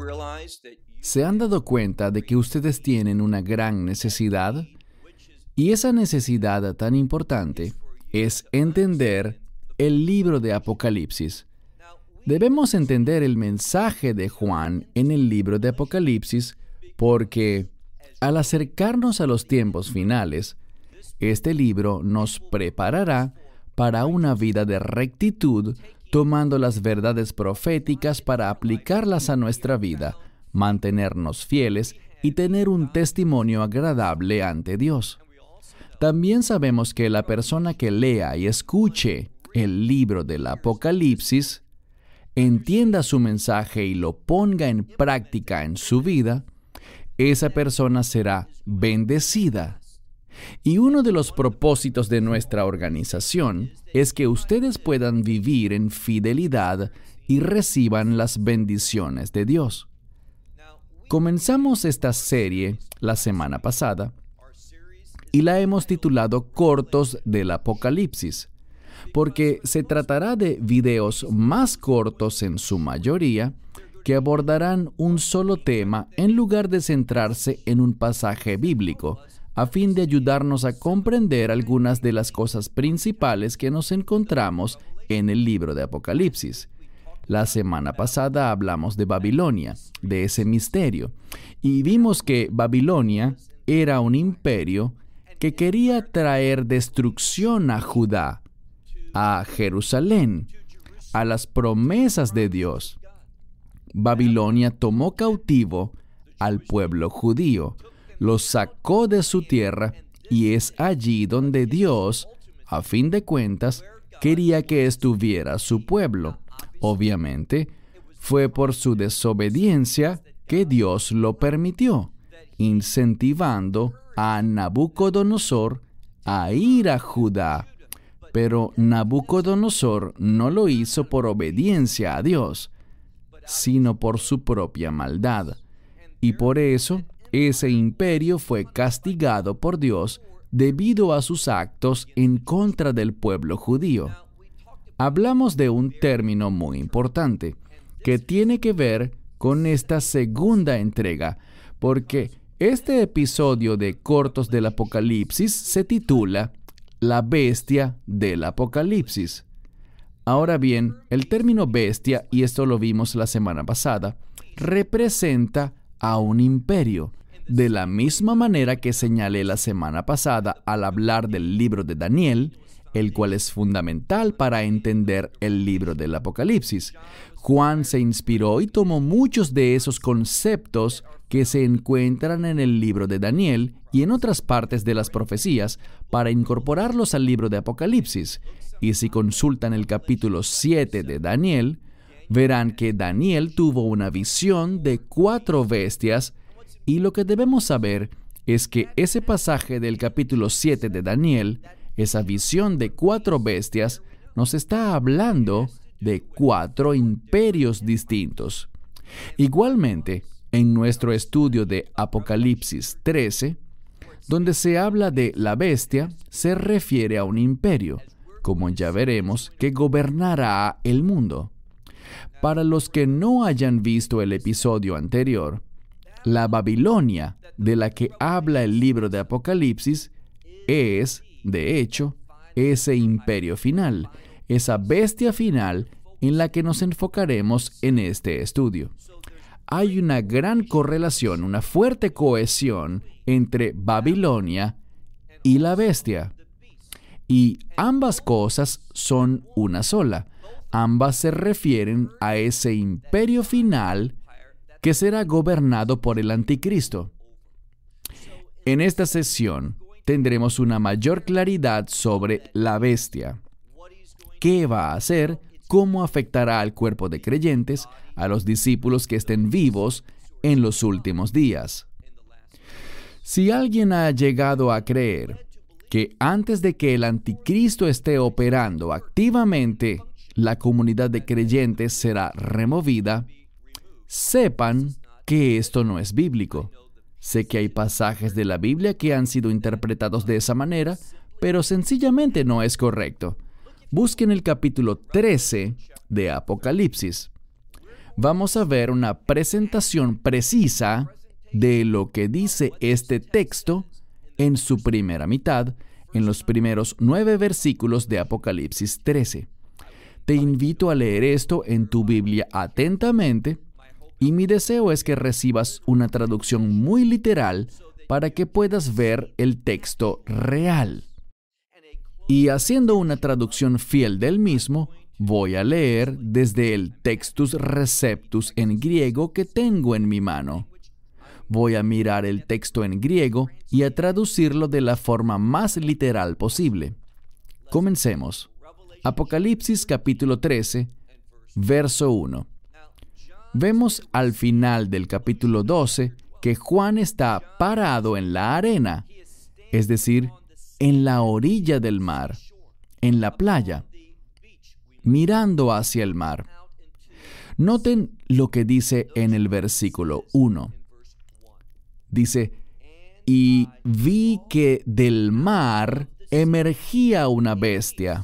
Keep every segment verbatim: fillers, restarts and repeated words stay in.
¿Se han dado cuenta de que ustedes tienen una gran necesidad? Y esa necesidad tan importante es entender el libro de Apocalipsis. Debemos entender el mensaje de Juan en el libro de Apocalipsis porque, al acercarnos a los tiempos finales, este libro nos preparará para una vida de rectitud, tomando las verdades proféticas para aplicarlas a nuestra vida, mantenernos fieles y tener un testimonio agradable ante Dios. También sabemos que la persona que lea y escuche el libro del Apocalipsis, entienda su mensaje y lo ponga en práctica en su vida, esa persona será bendecida. Y uno de los propósitos de nuestra organización es que ustedes puedan vivir en fidelidad y reciban las bendiciones de Dios. Comenzamos esta serie la semana pasada y la hemos titulado Cortos del Apocalipsis, porque se tratará de videos más cortos en su mayoría que abordarán un solo tema en lugar de centrarse en un pasaje bíblico, a fin de ayudarnos a comprender algunas de las cosas principales que nos encontramos en el libro de Apocalipsis. La semana pasada hablamos de Babilonia, de ese misterio, y vimos que Babilonia era un imperio que quería traer destrucción a Judá, a Jerusalén, a las promesas de Dios. Babilonia tomó cautivo al pueblo judío, los sacó de su tierra y es allí donde Dios, a fin de cuentas, quería que estuviera su pueblo. Obviamente, fue por su desobediencia que Dios lo permitió, incentivando a Nabucodonosor a ir a Judá. Pero Nabucodonosor no lo hizo por obediencia a Dios, sino por su propia maldad. Y por eso, ese imperio fue castigado por Dios debido a sus actos en contra del pueblo judío. Hablamos de un término muy importante que tiene que ver con esta segunda entrega, porque este episodio de Cortos del Apocalipsis se titula La bestia del Apocalipsis. Ahora bien, el término bestia, y esto lo vimos la semana pasada, representa a un imperio, de la misma manera que señalé la semana pasada al hablar del libro de Daniel, el cual es fundamental para entender el libro del Apocalipsis. Juan se inspiró y tomó muchos de esos conceptos que se encuentran en el libro de Daniel y en otras partes de las profecías para incorporarlos al libro de Apocalipsis. Y si consultan el capítulo siete de Daniel, verán que Daniel tuvo una visión de cuatro bestias, y lo que debemos saber es que ese pasaje del capítulo siete de Daniel, esa visión de cuatro bestias, nos está hablando de cuatro imperios distintos. Igualmente, en nuestro estudio de Apocalipsis trece, donde se habla de la bestia, se refiere a un imperio, como ya veremos, que gobernará el mundo. Para los que no hayan visto el episodio anterior, la Babilonia de la que habla el libro de Apocalipsis es, de hecho, ese imperio final, esa bestia final en la que nos enfocaremos en este estudio. Hay una gran correlación, una fuerte cohesión entre Babilonia y la bestia. Y ambas cosas son una sola. Ambas se refieren a ese imperio final que será gobernado por el anticristo. En esta sesión tendremos una mayor claridad sobre la bestia. ¿Qué va a hacer? ¿Cómo afectará al cuerpo de creyentes, a los discípulos que estén vivos en los últimos días? Si alguien ha llegado a creer que antes de que el anticristo esté operando activamente, la comunidad de creyentes será removida, sepan que esto no es bíblico. Sé que hay pasajes de la Biblia que han sido interpretados de esa manera, pero sencillamente no es correcto. Busquen el capítulo trece de Apocalipsis. vamos a ver una presentación precisa de lo que dice este texto en su primera mitad, en los primeros nueve versículos de Apocalipsis trece. Te invito a leer esto en tu Biblia atentamente, y mi deseo es que recibas una traducción muy literal para que puedas ver el texto real. Y haciendo una traducción fiel del mismo, voy a leer desde el Textus Receptus en griego que tengo en mi mano. Voy a mirar el texto en griego y a traducirlo de la forma más literal posible. Comencemos. Apocalipsis capítulo trece, verso uno. Vemos al final del capítulo doce que Juan está parado en la arena, es decir, en la orilla del mar, en la playa, mirando hacia el mar. Noten lo que dice en el versículo uno. Dice, y vi que del mar emergía una bestia.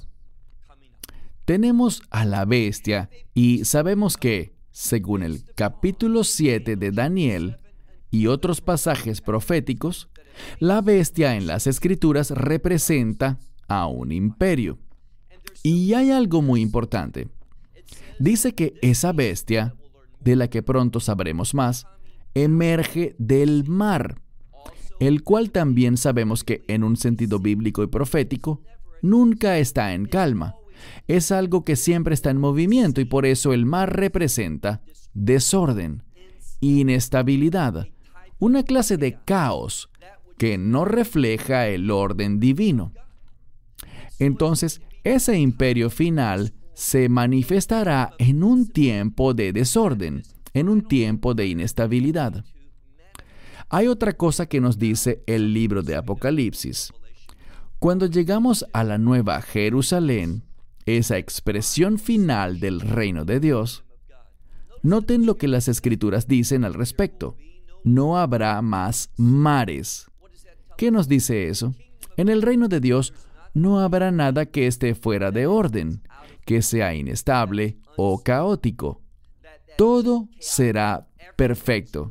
Tenemos a la bestia y sabemos que, según el capítulo siete de Daniel y otros pasajes proféticos, la bestia en las Escrituras representa a un imperio. Y hay algo muy importante. Dice que esa bestia, de la que pronto sabremos más, emerge del mar, el cual también sabemos que en un sentido bíblico y profético nunca está en calma. Es algo que siempre está en movimiento y por eso el mar representa desorden, inestabilidad, una clase de caos que no refleja el orden divino. Entonces, ese imperio final se manifestará en un tiempo de desorden, en un tiempo de inestabilidad. Hay otra cosa que nos dice el libro de Apocalipsis. Cuando llegamos a la Nueva Jerusalén, esa expresión final del reino de Dios, noten lo que las Escrituras dicen al respecto. No habrá más mares. ¿Qué nos dice eso? En el reino de Dios no habrá nada que esté fuera de orden, que sea inestable o caótico. Todo será perfecto.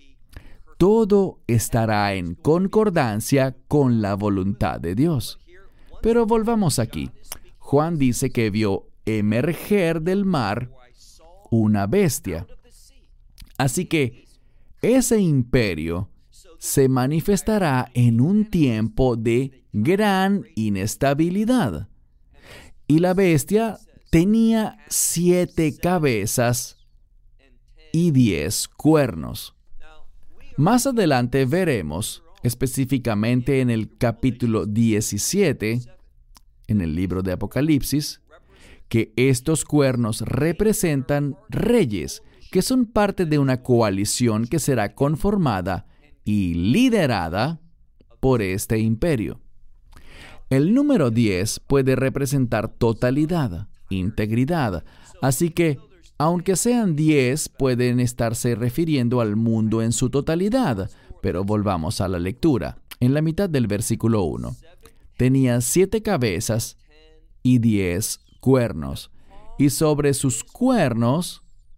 Todo estará en concordancia con la voluntad de Dios. Pero volvamos aquí. Juan dice que vio emerger del mar una bestia. Así que ese imperio se manifestará en un tiempo de gran inestabilidad. Y la bestia tenía siete cabezas y diez cuernos. Más adelante veremos, específicamente en el capítulo diecisiete, en el libro de Apocalipsis, que estos cuernos representan reyes, que son parte de una coalición que será conformada y liderada por este imperio. El número diez puede representar totalidad, integridad, así que, aunque sean diez, pueden estarse refiriendo al mundo en su totalidad, pero volvamos a la lectura. En la mitad del versículo uno, tenía siete cabezas y diez cuernos, y sobre sus cuernos,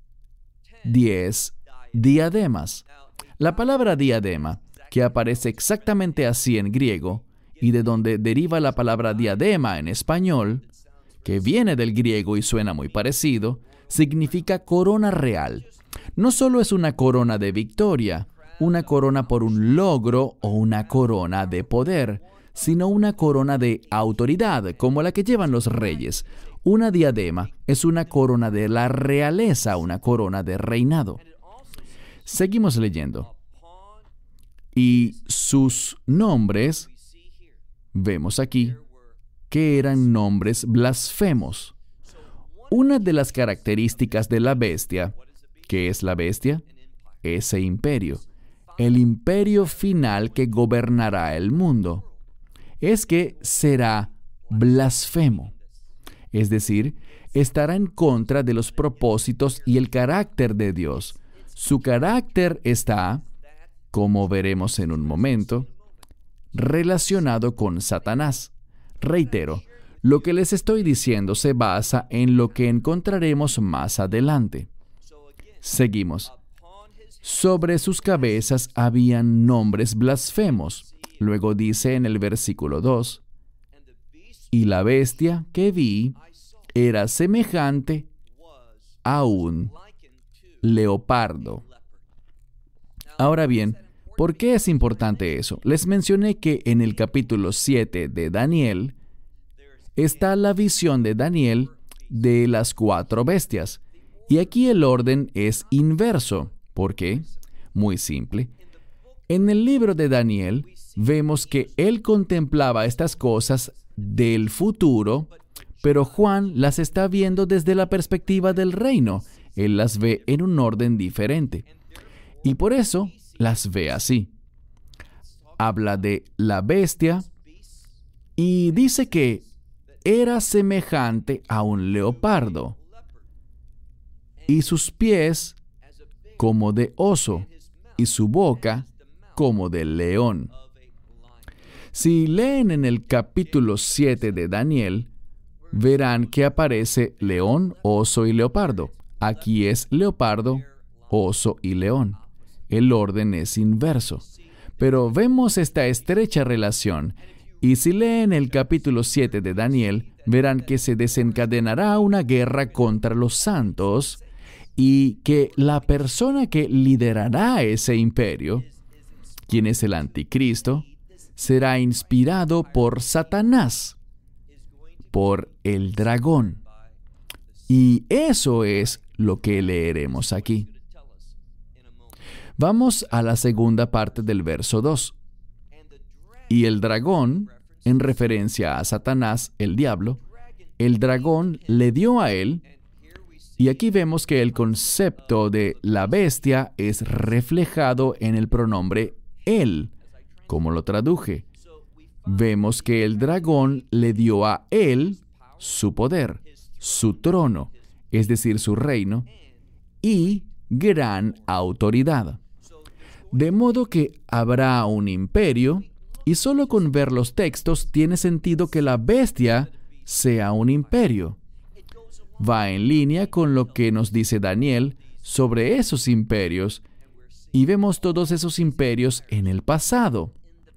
diez diademas. La palabra diadema, que aparece exactamente así en griego, y de donde deriva la palabra diadema en español, que viene del griego y suena muy parecido, significa corona real. No solo es una corona de victoria, una corona por un logro o una corona de poder, sino una corona de autoridad, como la que llevan los reyes. Una diadema es una corona de la realeza, una corona de reinado. Seguimos leyendo. Y sus nombres, vemos aquí, que eran nombres blasfemos. Una de las características de la bestia, ¿qué es la bestia? Ese imperio, el imperio final que gobernará el mundo, es que será blasfemo. Es decir, estará en contra de los propósitos y el carácter de Dios. Su carácter está, como veremos en un momento, relacionado con Satanás. Reitero, lo que les estoy diciendo se basa en lo que encontraremos más adelante. Seguimos. Sobre sus cabezas habían nombres blasfemos. Luego dice en el versículo dos, y la bestia que vi era semejante a un leopardo. Ahora bien, ¿por qué es importante eso? Les mencioné que en el capítulo siete de Daniel está la visión de Daniel de las cuatro bestias. Y aquí el orden es inverso. ¿Por qué? Muy simple. En el libro de Daniel vemos que él contemplaba estas cosas del futuro, pero Juan las está viendo desde la perspectiva del reino. Él las ve en un orden diferente. Y por eso las ve así. Habla de la bestia y dice que era semejante a un leopardo y sus pies como de oso y su boca como de león. Si leen en el capítulo siete de Daniel, verán que aparece león, oso y leopardo. Aquí es leopardo, oso y león. El orden es inverso. Pero vemos esta estrecha relación. Y si leen el capítulo siete de Daniel, verán que se desencadenará una guerra contra los santos y que la persona que liderará ese imperio, quien es el anticristo, será inspirado por Satanás, por el dragón. Y eso es lo que leeremos aquí. Vamos a la segunda parte del verso dos. Y el dragón, en referencia a Satanás, el diablo, el dragón le dio a él, y aquí vemos que el concepto de la bestia es reflejado en el pronombre él, como lo traduje. Vemos que el dragón le dio a él su poder, su trono, es decir, su reino, y gran autoridad. De modo que habrá un imperio, y solo con ver los textos tiene sentido que la bestia sea un imperio. Va en línea con lo que nos dice Daniel sobre esos imperios, y vemos todos esos imperios en el pasado.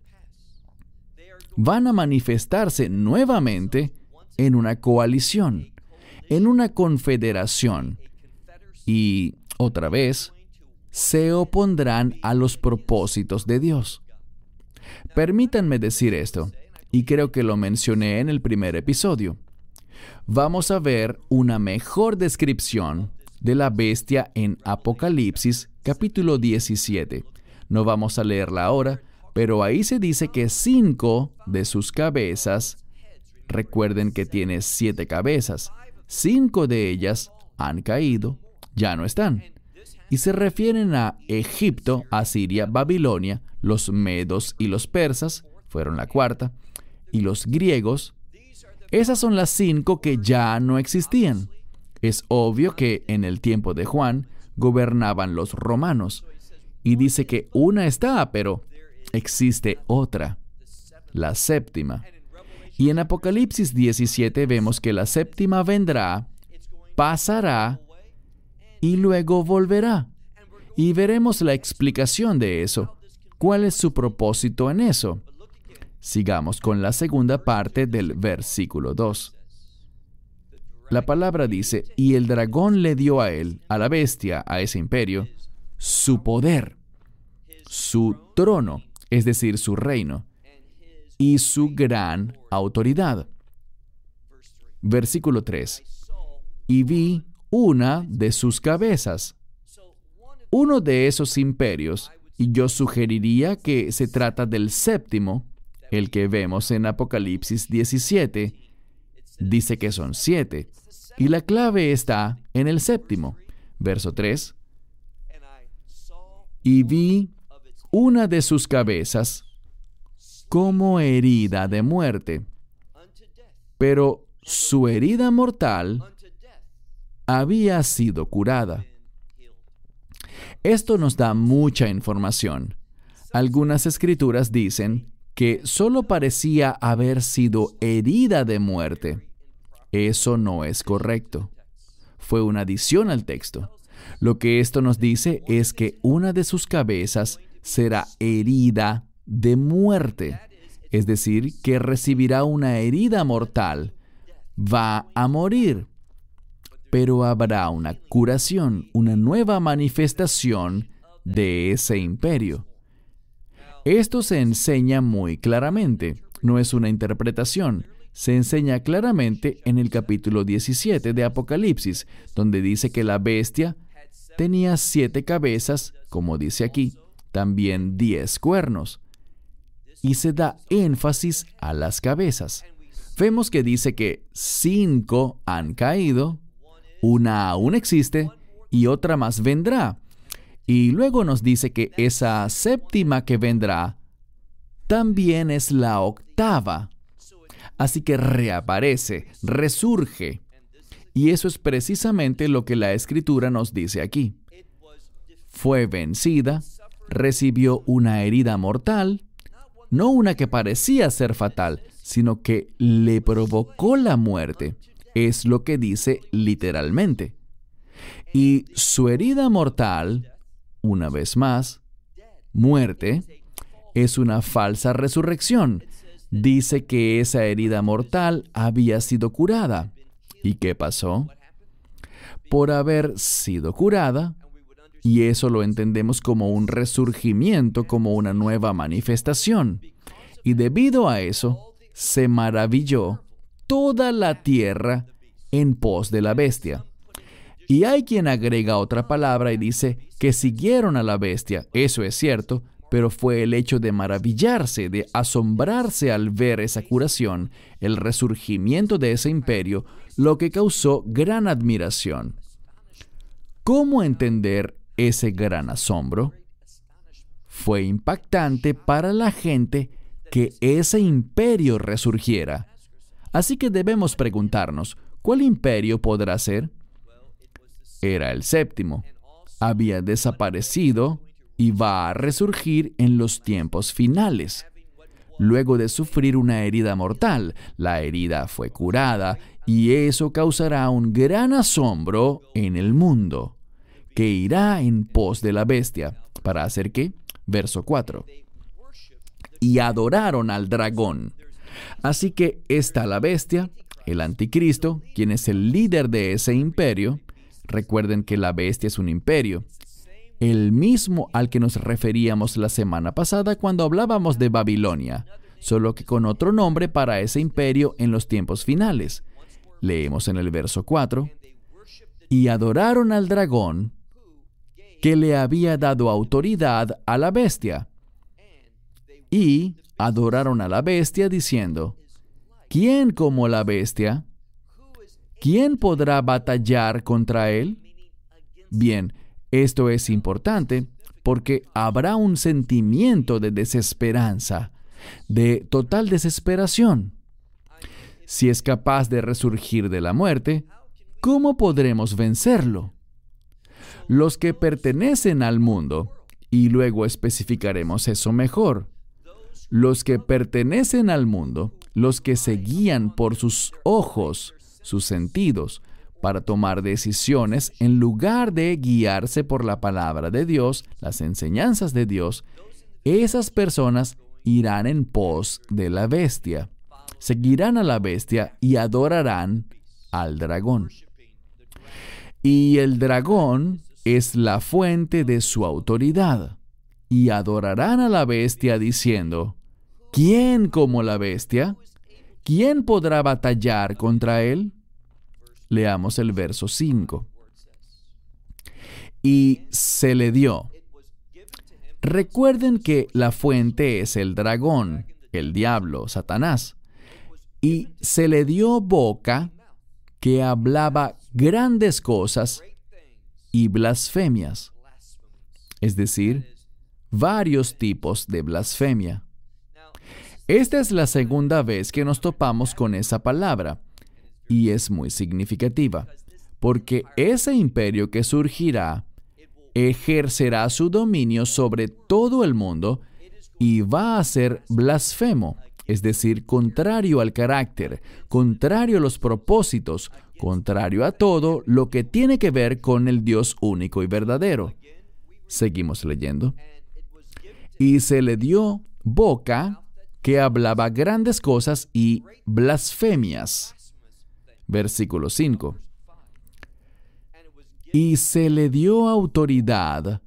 Van a manifestarse nuevamente en una coalición, en una confederación, y otra vez se opondrán a los propósitos de Dios. Permítanme decir esto, y creo que lo mencioné en el primer episodio. Vamos a ver una mejor descripción de la bestia en Apocalipsis, capítulo diecisiete. No vamos a leerla ahora, pero ahí se dice que cinco de sus cabezas, recuerden que tiene siete cabezas, cinco de ellas han caído, ya no están. Y se refieren a Egipto, Asiria, Babilonia, los medos y los persas, fueron la cuarta, y los griegos. Esas son las cinco que ya no existían. Es obvio que en el tiempo de Juan gobernaban los romanos. Y dice que una está, pero existe otra, la séptima. Y en Apocalipsis diecisiete vemos que la séptima vendrá, pasará y luego volverá. Y veremos la explicación de eso. ¿Cuál es su propósito en eso? Sigamos con la segunda parte del versículo dos. La palabra dice, y el dragón le dio a él, a la bestia, a ese imperio, su poder, su trono, es decir, su reino, y su gran autoridad. Versículo tres. Y vi una de sus cabezas. Uno de esos imperios, y yo sugeriría que se trata del séptimo, el que vemos en Apocalipsis diecisiete, dice que son siete, y la clave está en el séptimo. Verso tres. Y vi una de sus cabezas como herida de muerte, pero su herida mortal había sido curada. Esto nos da mucha información. Algunas escrituras dicen que solo parecía haber sido herida de muerte. Eso no es correcto. Fue una adición al texto. Lo que esto nos dice es que una de sus cabezas será herida de muerte, es decir, que recibirá una herida mortal, va a morir. Pero habrá una curación, una nueva manifestación de ese imperio. Esto se enseña muy claramente, no es una interpretación. Se enseña claramente en el capítulo diecisiete de Apocalipsis, donde dice que la bestia tenía siete cabezas, como dice aquí, también diez cuernos. Y se da énfasis a las cabezas. Vemos que dice que cinco han caído, una aún existe y otra más vendrá. Y luego nos dice que esa séptima que vendrá también es la octava. Así que reaparece, resurge. Y eso es precisamente lo que la Escritura nos dice aquí. Fue vencida, recibió una herida mortal, no una que parecía ser fatal, sino que le provocó la muerte. Es lo que dice literalmente. Y su herida mortal, una vez más, muerte, es una falsa resurrección. Dice que esa herida mortal había sido curada. ¿Y qué pasó? Por haber sido curada, y eso lo entendemos como un resurgimiento, como una nueva manifestación. Y debido a eso, se maravilló toda la tierra en pos de la bestia. Y hay quien agrega otra palabra y dice que siguieron a la bestia. Eso es cierto, pero fue el hecho de maravillarse, de asombrarse al ver esa curación, el resurgimiento de ese imperio, lo que causó gran admiración. ¿Cómo entender ese gran asombro? Fue impactante para la gente que ese imperio resurgiera. Así que debemos preguntarnos, ¿cuál imperio podrá ser? Era el séptimo. Había desaparecido y va a resurgir en los tiempos finales. Luego de sufrir una herida mortal, la herida fue curada y eso causará un gran asombro en el mundo, que irá en pos de la bestia. ¿Para hacer qué? Verso cuatro. Y adoraron al dragón. Así que está la bestia, el anticristo, quien es el líder de ese imperio. Recuerden que la bestia es un imperio, el mismo al que nos referíamos la semana pasada cuando hablábamos de Babilonia, solo que con otro nombre para ese imperio en los tiempos finales. Leemos en el verso cuatro, y adoraron al dragón que le había dado autoridad a la bestia. Y adoraron a la bestia diciendo, ¿quién como la bestia? ¿Quién podrá batallar contra él? Bien, esto es importante porque habrá un sentimiento de desesperanza, de total desesperación. Si es capaz de resurgir de la muerte, ¿cómo podremos vencerlo? Los que pertenecen al mundo, y luego especificaremos eso mejor, los que pertenecen al mundo, los que se guían por sus ojos, sus sentidos, para tomar decisiones en lugar de guiarse por la palabra de Dios, las enseñanzas de Dios, esas personas irán en pos de la bestia. Seguirán a la bestia y adorarán al dragón. Y el dragón es la fuente de su autoridad. Y adorarán a la bestia diciendo, ¿quién como la bestia? ¿Quién podrá batallar contra él? Leamos el verso cinco. Y se le dio. Recuerden que la fuente es el dragón, el diablo, Satanás. Y se le dio boca que hablaba grandes cosas y blasfemias. Es decir, varios tipos de blasfemia. Esta es la segunda vez que nos topamos con esa palabra. Y es muy significativa, porque ese imperio que surgirá ejercerá su dominio sobre todo el mundo y va a ser blasfemo, es decir, contrario al carácter, contrario a los propósitos, contrario a todo lo que tiene que ver con el Dios único y verdadero. Seguimos leyendo. Y se le dio boca que hablaba grandes cosas y blasfemias. Versículo cinco. Y se le dio autoridad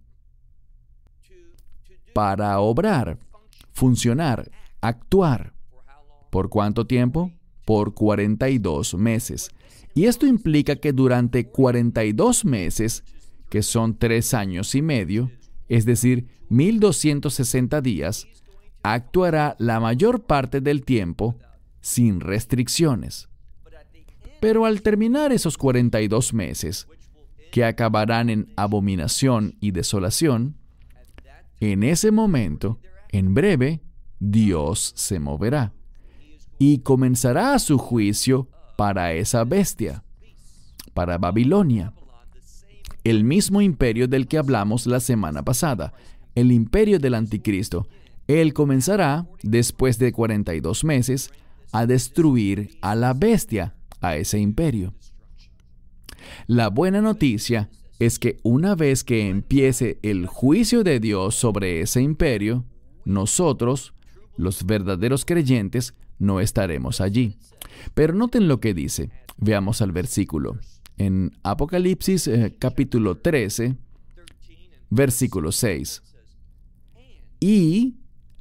para obrar, funcionar, actuar. ¿Por cuánto tiempo? Por cuarenta y dos meses. Y esto implica que durante cuarenta y dos meses, que son tres años y medio, es decir, mil doscientos sesenta días, actuará la mayor parte del tiempo sin restricciones. Pero al terminar esos cuarenta y dos meses, que acabarán en abominación y desolación, en ese momento, en breve, Dios se moverá y comenzará su juicio para esa bestia, para Babilonia, el mismo imperio del que hablamos la semana pasada, el imperio del anticristo. Él comenzará, después de cuarenta y dos meses, a destruir a la bestia, a ese imperio. La buena noticia es que una vez que empiece el juicio de Dios sobre ese imperio, nosotros, los verdaderos creyentes, no estaremos allí. Pero noten lo que dice. Veamos al versículo. En Apocalipsis eh, capítulo trece, versículo seis. Y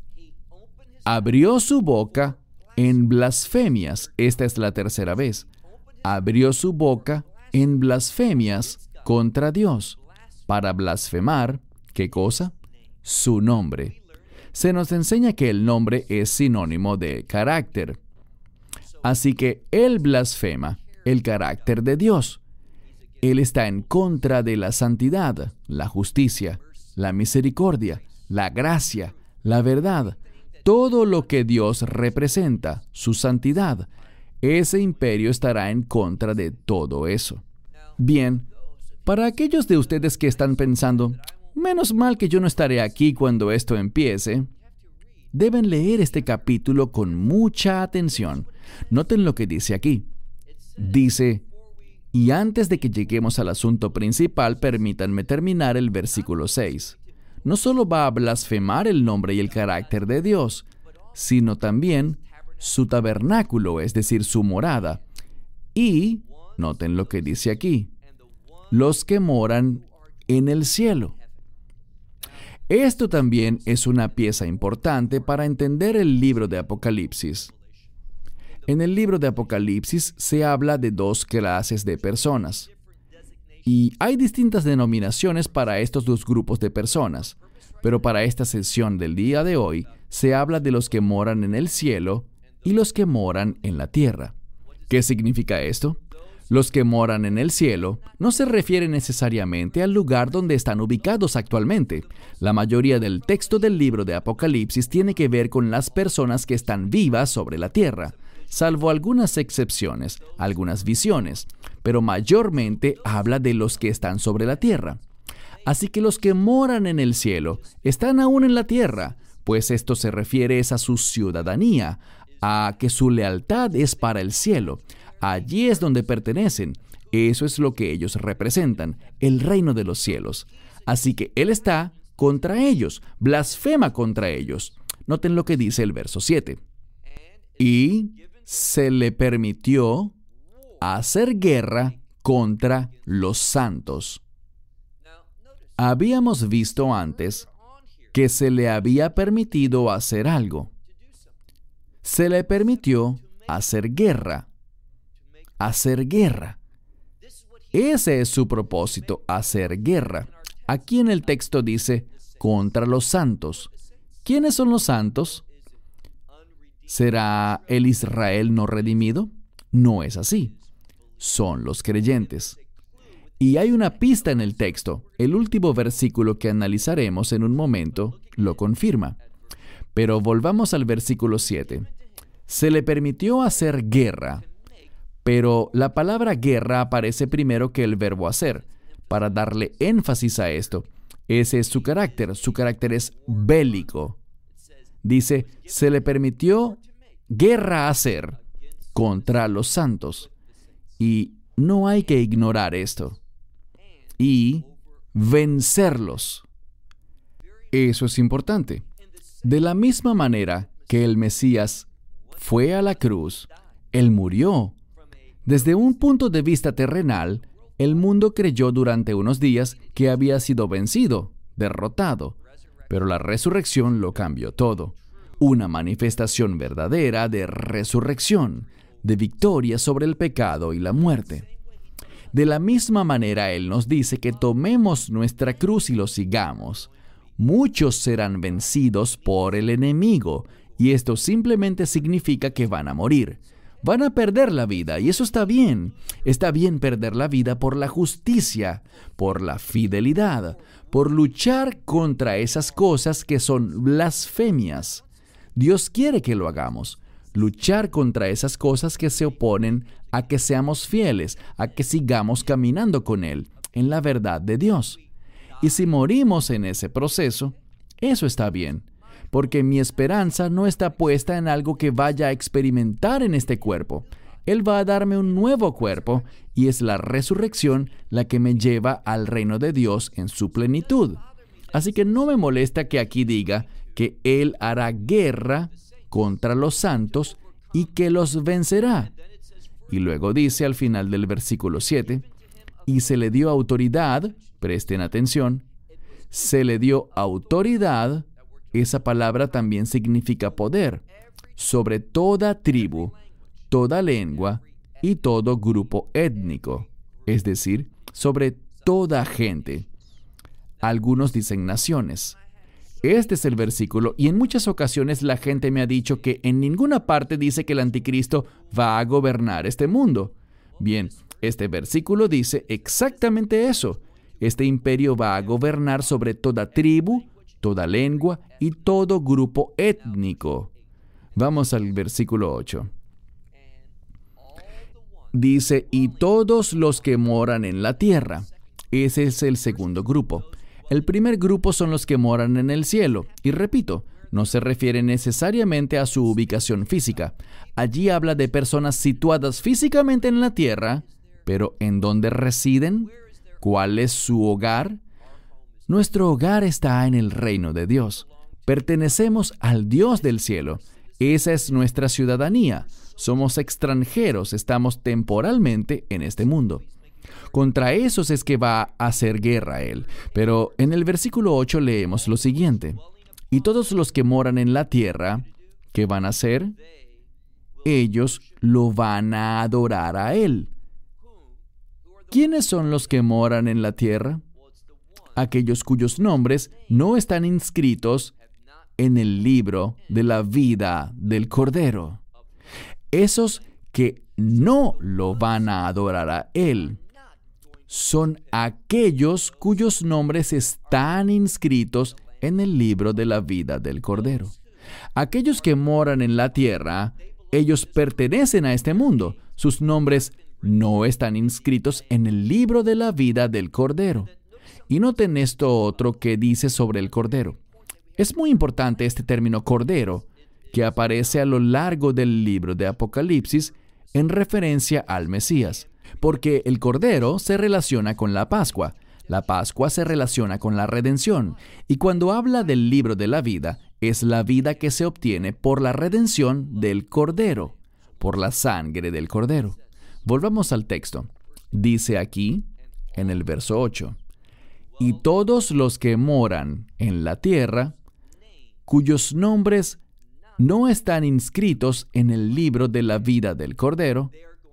abrió su boca en blasfemias. Esta es la tercera vez. Abrió su boca en blasfemias contra Dios, para blasfemar, ¿qué cosa? Su nombre. Se nos enseña que el nombre es sinónimo de carácter. Así que él blasfema el carácter de Dios. Él está en contra de la santidad, la justicia, la misericordia, la gracia, la verdad, todo lo que Dios representa, su santidad. Ese imperio estará en contra de todo eso. Bien, para aquellos de ustedes que están pensando, menos mal que yo no estaré aquí cuando esto empiece, deben leer este capítulo con mucha atención. Noten lo que dice aquí. Dice, y antes de que lleguemos al asunto principal, permítanme terminar el versículo seis. No solo va a blasfemar el nombre y el carácter de Dios, sino también su tabernáculo, es decir, su morada. Y, noten lo que dice aquí, los que moran en el cielo. Esto también es una pieza importante para entender el libro de Apocalipsis. En el libro de Apocalipsis se habla de dos clases de personas. Y hay distintas denominaciones para estos dos grupos de personas. Pero para esta sesión del día de hoy, se habla de los que moran en el cielo y los que moran en la tierra. ¿Qué significa esto? Los que moran en el cielo no se refiere necesariamente al lugar donde están ubicados actualmente. La mayoría del texto del libro de Apocalipsis tiene que ver con las personas que están vivas sobre la tierra, salvo algunas excepciones, algunas visiones, pero mayormente habla de los que están sobre la tierra. Así que los que moran en el cielo están aún en la tierra, pues esto se refiere a su ciudadanía, a que su lealtad es para el cielo. Allí es donde pertenecen. Eso es lo que ellos representan, el reino de los cielos. Así que Él está contra ellos, blasfema contra ellos. Noten lo que dice el verso siete. Y se le permitió hacer guerra contra los santos. Habíamos visto antes que se le había permitido hacer algo. Se le permitió hacer guerra. Hacer guerra. Ese es su propósito, hacer guerra. Aquí en el texto dice, contra los santos. ¿Quiénes son los santos? ¿Será el Israel no redimido? No es así. Son los creyentes. Y hay una pista en el texto. El último versículo que analizaremos en un momento lo confirma. Pero volvamos al versículo siete. Se le permitió hacer guerra. Pero la palabra guerra aparece primero que el verbo hacer, para darle énfasis a esto. Ese es su carácter. Su carácter es bélico. Dice, se le permitió guerra hacer contra los santos. Y no hay que ignorar esto. Y vencerlos. Eso es importante. De la misma manera que el Mesías fue a la cruz, Él murió. Desde un punto de vista terrenal, el mundo creyó durante unos días que había sido vencido, derrotado. Pero la resurrección lo cambió todo. Una manifestación verdadera de resurrección, de victoria sobre el pecado y la muerte. De la misma manera, Él nos dice que tomemos nuestra cruz y lo sigamos. Muchos serán vencidos por el enemigo, y esto simplemente significa que van a morir. Van a perder la vida, y eso está bien. Está bien perder la vida por la justicia, por la fidelidad, por luchar contra esas cosas que son blasfemias. Dios quiere que lo hagamos. Luchar contra esas cosas que se oponen a que seamos fieles, a que sigamos caminando con Él, en la verdad de Dios. Y si morimos en ese proceso, eso está bien, porque mi esperanza no está puesta en algo que vaya a experimentar en este cuerpo. Él va a darme un nuevo cuerpo, y es la resurrección la que me lleva al reino de Dios en su plenitud. Así que no me molesta que aquí diga que Él hará guerra contra los santos y que los vencerá. Y luego dice al final del versículo siete, y se le dio autoridad, presten atención, se le dio autoridad, esa palabra también significa poder, sobre toda tribu, toda lengua y todo grupo étnico, es decir, sobre toda gente. Algunos dicen naciones. Este es el versículo, y en muchas ocasiones la gente me ha dicho que en ninguna parte dice que el anticristo va a gobernar este mundo. Bien, este versículo dice exactamente eso. Este imperio va a gobernar sobre toda tribu, toda lengua y todo grupo étnico. Vamos al versículo ocho. Dice, y todos los que moran en la tierra. Ese es el segundo grupo. El primer grupo son los que moran en el cielo. Y repito, no se refiere necesariamente a su ubicación física. Allí habla de personas situadas físicamente en la tierra, pero ¿en dónde residen? ¿Cuál es su hogar? Nuestro hogar está en el reino de Dios. Pertenecemos al Dios del cielo. Esa es nuestra ciudadanía. Somos extranjeros, estamos temporalmente en este mundo. Contra esos es que va a hacer guerra Él. Pero en el versículo ocho leemos lo siguiente. Y todos los que moran en la tierra, ¿qué van a hacer? Ellos lo van a adorar a Él. ¿Quiénes son los que moran en la tierra? Aquellos cuyos nombres no están inscritos en el libro de la vida del Cordero. Esos que no lo van a adorar a Él son aquellos cuyos nombres están inscritos en el libro de la vida del Cordero. Aquellos que moran en la tierra, ellos pertenecen a este mundo. Sus nombres no están inscritos en el libro de la vida del Cordero. Y noten esto otro que dice sobre el Cordero. Es muy importante este término Cordero, que aparece a lo largo del libro de Apocalipsis en referencia al Mesías, porque el Cordero se relaciona con la Pascua. La Pascua se relaciona con la redención, y cuando habla del libro de la vida, es la vida que se obtiene por la redención del Cordero, por la sangre del Cordero. Volvamos al texto. Dice aquí, en el verso ocho, y todos los que moran en la tierra, cuyos nombres no están inscritos en el libro de la vida del Cordero,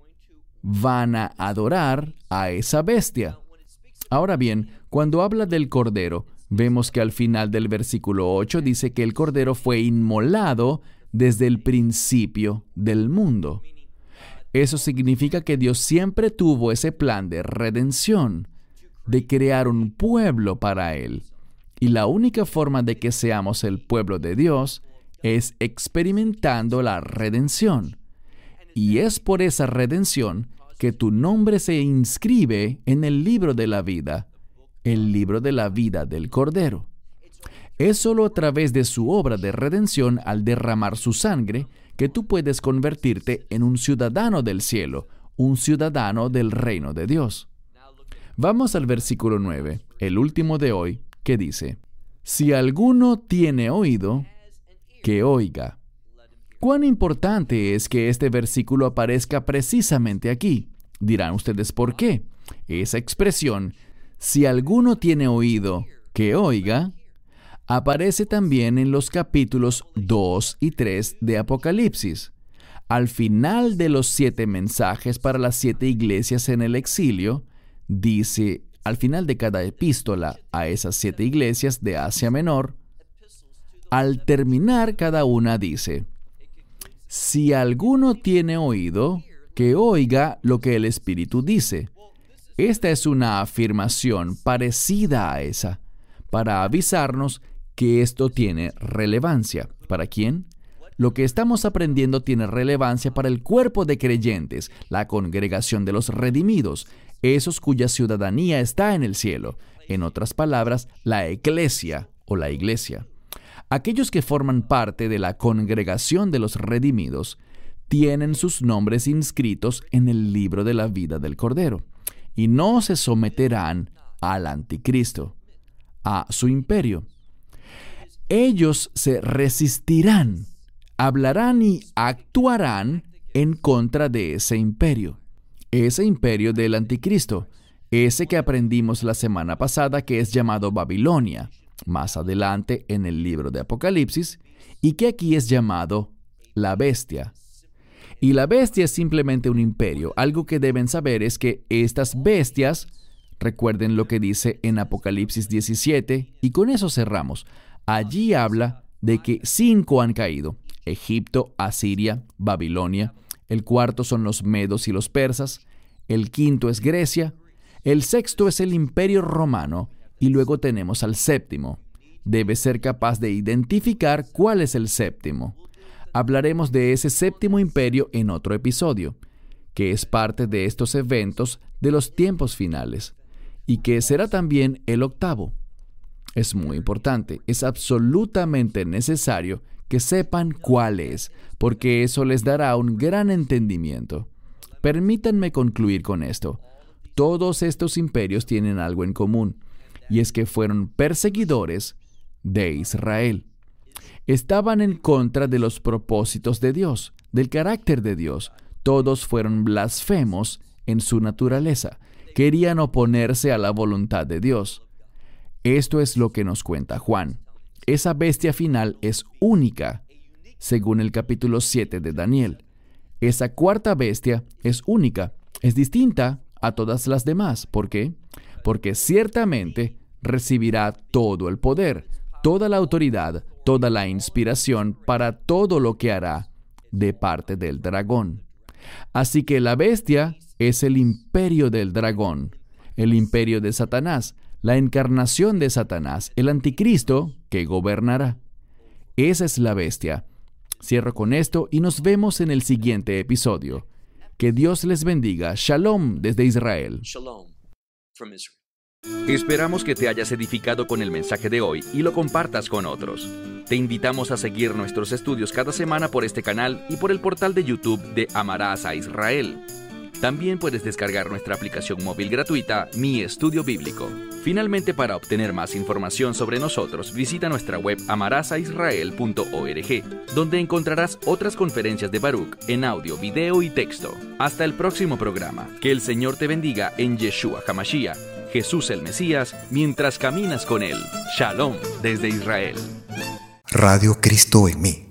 van a adorar a esa bestia. Ahora bien, cuando habla del Cordero, vemos que al final del versículo ocho dice que el Cordero fue inmolado desde el principio del mundo. Eso significa que Dios siempre tuvo ese plan de redención, de crear un pueblo para Él. Y la única forma de que seamos el pueblo de Dios es experimentando la redención. Y es por esa redención que tu nombre se inscribe en el libro de la vida, el libro de la vida del Cordero. Es solo a través de su obra de redención al derramar su sangre que tú puedes convertirte en un ciudadano del cielo, un ciudadano del reino de Dios. Vamos al versículo nueve, el último de hoy, que dice: si alguno tiene oído, que oiga. ¿Cuán importante es que este versículo aparezca precisamente aquí? Dirán ustedes, ¿por qué? Esa expresión, si alguno tiene oído, que oiga, aparece también en los capítulos dos y tres de Apocalipsis. Al final de los siete mensajes para las siete iglesias en el exilio, dice, al final de cada epístola a esas siete iglesias de Asia Menor, al terminar cada una dice: si alguno tiene oído, que oiga lo que el Espíritu dice. Esta es una afirmación parecida a esa, para avisarnos que esto tiene relevancia. ¿Para quién? Lo que estamos aprendiendo tiene relevancia para el cuerpo de creyentes, la congregación de los redimidos, esos cuya ciudadanía está en el cielo. En otras palabras, la eclesia o la iglesia. Aquellos que forman parte de la congregación de los redimidos tienen sus nombres inscritos en el libro de la vida del Cordero y no se someterán al anticristo, a su imperio. Ellos se resistirán, hablarán y actuarán en contra de ese imperio, ese imperio del anticristo, ese que aprendimos la semana pasada que es llamado Babilonia, más adelante en el libro de Apocalipsis, y que aquí es llamado la bestia. Y la bestia es simplemente un imperio. Algo que deben saber es que estas bestias, recuerden lo que dice en Apocalipsis diecisiete, y con eso cerramos. Allí habla de que cinco han caído: Egipto, Asiria, Babilonia. El cuarto son los medos y los persas. El quinto es Grecia. El sexto es el imperio romano. Y luego tenemos al séptimo. Debes ser capaz de identificar cuál es el séptimo. Hablaremos de ese séptimo imperio en otro episodio, que es parte de estos eventos de los tiempos finales, y que será también el octavo. Es muy importante, es absolutamente necesario que sepan cuál es, porque eso les dará un gran entendimiento. Permítanme concluir con esto. Todos estos imperios tienen algo en común, y es que fueron perseguidores de Israel. Estaban en contra de los propósitos de Dios, del carácter de Dios. Todos fueron blasfemos en su naturaleza. Querían oponerse a la voluntad de Dios. Esto es lo que nos cuenta Juan. Esa bestia final es única, según el capítulo siete de Daniel. Esa cuarta bestia es única, es distinta a todas las demás. ¿Por qué? Porque ciertamente recibirá todo el poder, toda la autoridad, toda la inspiración para todo lo que hará de parte del dragón. Así que la bestia es el imperio del dragón, el imperio de Satanás, la encarnación de Satanás, el anticristo que gobernará. Esa es la bestia. Cierro con esto y nos vemos en el siguiente episodio. Que Dios les bendiga. Shalom desde Israel. Shalom from Israel. Esperamos que te hayas edificado con el mensaje de hoy y lo compartas con otros. Te invitamos a seguir nuestros estudios cada semana por este canal y por el portal de YouTube de Amarás a Israel. También puedes descargar nuestra aplicación móvil gratuita, Mi Estudio Bíblico. Finalmente, para obtener más información sobre nosotros, visita nuestra web amarás a israel punto org, donde encontrarás otras conferencias de Baruch en audio, video y texto. Hasta el próximo programa. Que el Señor te bendiga en Yeshua HaMashiach, Jesús el Mesías, mientras caminas con Él. Shalom desde Israel. Radio Cristo en mí.